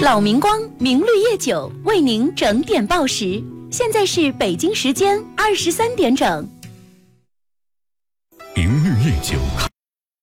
老明光明绿叶酒为您整点报时，现在是北京时间23点整。 明绿叶酒。